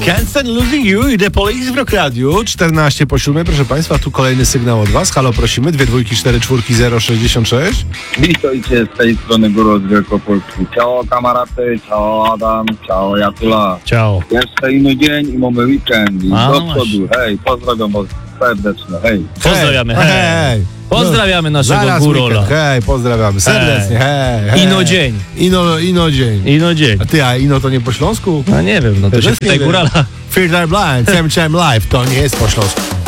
Can't Stand Losing You i The Police w Rock Radiu. 14 po 7, proszę Państwa, tu kolejny sygnał od Was. Halo, prosimy, 2 2 4 4 0 66. Witajcie z tej strony Góro z Wielkopolski. Ciao kamaraty, ciao Adam, ciao Jatula. Ciao. Jeszcze inny dzień i mamy weekend. I A, do no przodu, hej, pozdrawiam was serdecznie, hej. Pozdrawiamy, hej. Pozdrawiamy naszego Zaraz górola. weekend. Hej, pozdrawiamy serdecznie, hej. Ino dzień. Ino dzień. Ino dzień. A ty, a Ino to nie po śląsku? No nie wiem, no to Też się nie tutaj wiem. górala. Fear Thy Blind, Sam Live, to nie jest po śląsku.